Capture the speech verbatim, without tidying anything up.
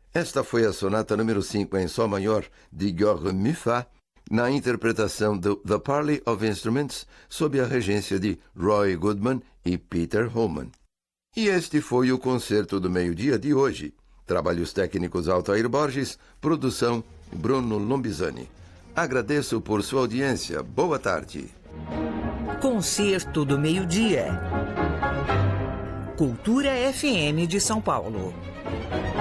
Esta foi a sonata número cinco em Sol maior de Georges Muffat, na interpretação do The Parley of Instruments, sob a regência de Roy Goodman e Peter Holman. E este foi o Concerto do Meio-Dia de hoje. Trabalhos técnicos Altair Borges, produção Bruno Lombizani. Agradeço por sua audiência. Boa tarde. Concerto do Meio-Dia. Cultura F M de São Paulo.